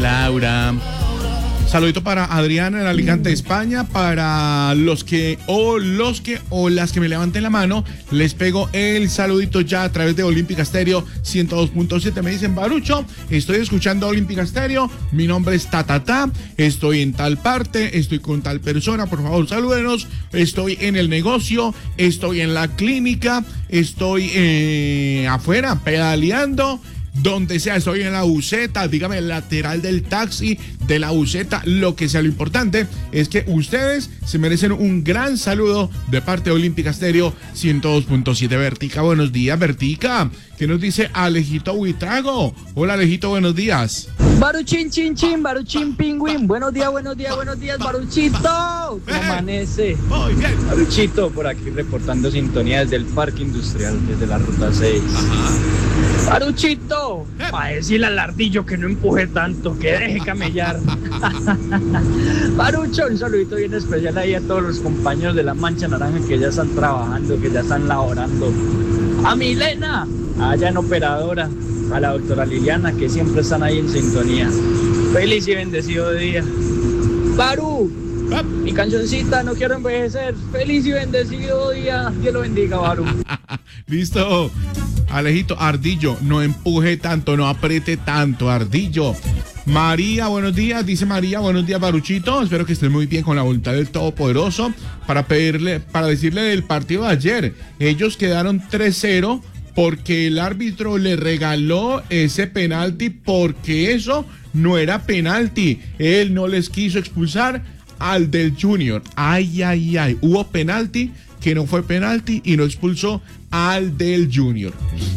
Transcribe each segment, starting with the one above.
Laura. Saludito para Adriana en Alicante, España. Para las que me levanten la mano, les pego el saludito ya a través de Olímpica Estéreo 102.7. Me dicen: Barucho, estoy escuchando Olímpica Estéreo, mi nombre es Tatata, estoy en tal parte, estoy con tal persona, por favor salúdenos. Estoy en el negocio, estoy en la clínica, estoy afuera pedaleando. Donde sea, estoy en la buseta, dígame, el lateral del taxi, de la buseta, lo que sea. Lo importante es que ustedes se merecen un gran saludo de parte de Olímpica Estéreo 102.7. Vertica, buenos días, Vertica. ¿Qué nos dice Alejito Huitrago? Hola, Alejito, buenos días. Baruchín, chin, chin, Baruchín, pingüín. Buenos días, Baruchito. ¿Cómo amanece? Muy bien. Baruchito, por aquí reportando sintonía desde el Parque Industrial, desde la Ruta 6. Ajá. Baruchito, para decirle al ardillo que no empuje tanto, que deje camellar. Barucho, un saludito bien especial ahí a todos los compañeros de la Mancha Naranja que ya están trabajando, que ya están laborando. A Milena, allá en Operadora, a la doctora Liliana, que siempre están ahí en sintonía. Feliz y bendecido día. Baru, mi cancioncita, no quiero envejecer. Feliz y bendecido día. Dios lo bendiga, Baru. Listo. Alejito, ardillo, no empuje tanto, no apriete tanto, ardillo. María, buenos días, dice María, buenos días, Baruchito. Espero que estés muy bien con la voluntad del Todopoderoso. Para decirle del partido de ayer. Ellos quedaron 3-0 porque el árbitro le regaló ese penalti, porque eso no era penalti. Él no les quiso expulsar al del Junior. Ay, ay, ay. Hubo penalti que no fue penalti y no expulsó al del Junior.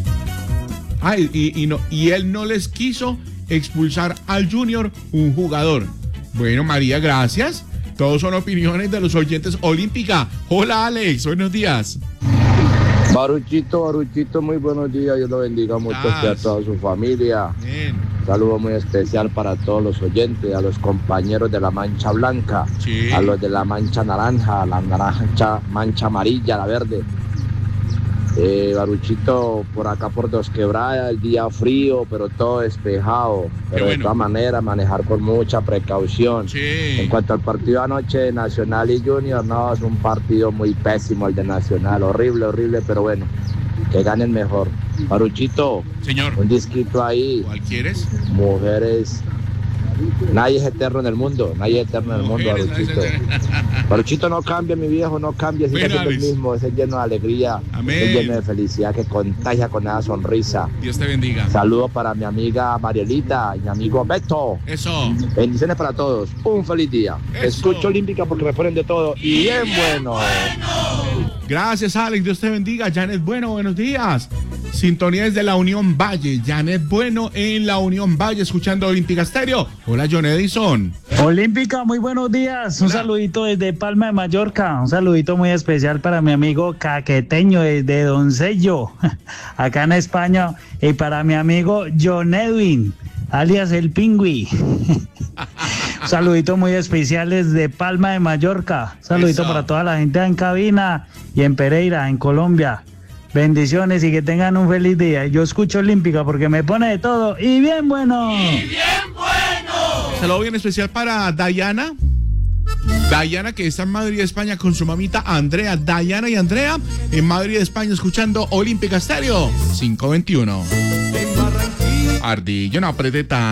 Ay, y él no les quiso expulsar al Junior, un jugador. Bueno, María, gracias. Todos son opiniones de los oyentes. Olímpica. Hola, Alex, buenos días. Baruchito, muy buenos días. Dios lo bendiga mucho a toda su familia. Bien. Saludo muy especial para todos los oyentes, a los compañeros de la Mancha Blanca, sí, a los de la Mancha Naranja, la mancha amarilla, la verde. Baruchito, por acá por Dos Quebradas, el día frío, pero todo despejado. Pero de todas maneras, manejar con mucha precaución. Sí. En cuanto al partido anoche de Nacional y Junior, no, es un partido muy pésimo el de Nacional, horrible, pero bueno, que ganen mejor. Baruchito, señor, un disquito ahí. ¿Cuál quieres? Mujeres. Nadie es eterno en el mundo, Baruchito. Baruchito, no cambie, mi viejo, no cambie, sigue siendo el mismo, es lleno de alegría, es lleno de felicidad que contagia con esa sonrisa. Dios te bendiga. Saludos para mi amiga Marielita y mi amigo Beto. Eso. Bendiciones para todos, un feliz día. Eso. Escucho Olímpica porque me ponen de todo y bien bueno. Gracias, Alex, Dios te bendiga. Janet Bueno, buenos días. Sintonía desde la Unión Valle. Janet Bueno en la Unión Valle, escuchando Olímpica Estéreo. Hola, John Edison. Olímpica, muy buenos días. Un saludito desde Palma de Mallorca. Un saludito muy especial para mi amigo Caqueteño desde Doncello, acá en España. Y para mi amigo John Edwin, alias el Pingüi. Un saludito muy especial desde Palma de Mallorca. Un saludito para toda la gente en cabina y en Pereira, en Colombia. Bendiciones y que tengan un feliz día. Yo escucho Olímpica porque me pone de todo y bien bueno. Saludo bien especial para Dayana. Dayana, que está en Madrid, España, con su mamita Andrea. Dayana y Andrea en Madrid, España, escuchando Olímpica Estéreo 521. Ardillo, no apriete tanto.